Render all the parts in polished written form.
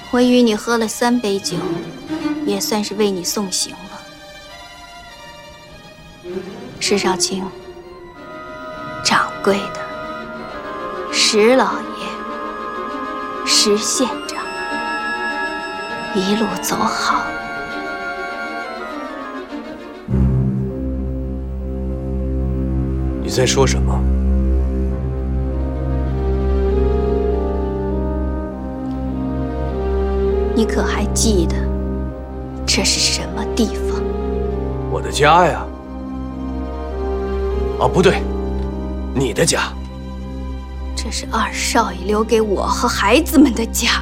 我与你喝了3杯酒，也算是为你送行了。石少卿，掌柜的，石老爷，石县长，一路走好。 你在说什么？ 你可还记得这是什么地方？ 我的家呀。哦，不对，你的家。 这是二少爷留给我和孩子们的家。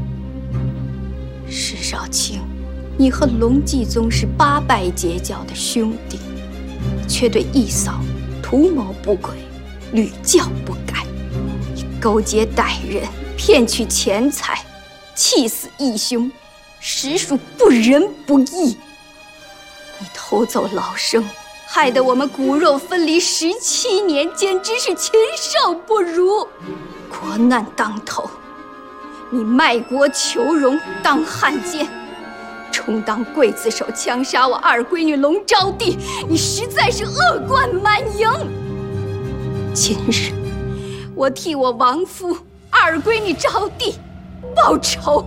石少卿，你和龙继宗是8拜结交的兄弟，却对义嫂图谋不轨，屡教不改。你勾结歹人，骗取钱财，气死义兄，实属不仁不义。你偷走老生，害得我们骨肉分离17年，简直是禽兽不如。国难当头，你卖国求荣，当汉奸，充当刽子手，枪杀我二闺女龙招娣，你实在是恶贯满盈。今日我替我亡夫二闺女招娣报仇。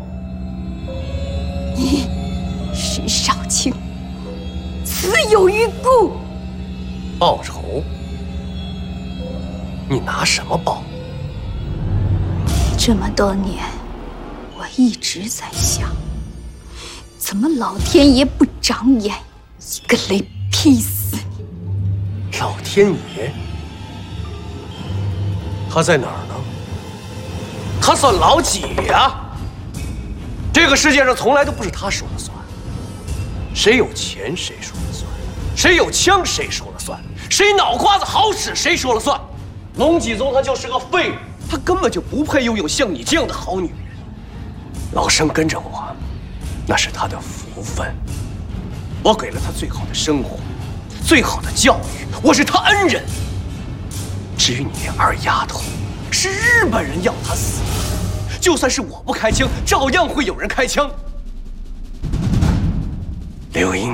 你石少卿，死有余辜。 报仇？你拿什么报？ 这么多年，我一直在想，怎么老天爷不长眼，一个雷劈死你！ 老天爷？他在哪儿呢？他算老几呀？这个世界上从来都不是他说了算，谁有钱谁说了算，谁有枪谁说了算，谁脑瓜子好使谁说了算。龙继宗他就是个废物，他根本就不配拥有像你这样的好女人。老生跟着我，那是他的福分，我给了他最好的生活，最好的教育，我是他恩人。至于你那二丫头，是日本人要她死，就算是我不开枪，照样会有人开枪。刘英。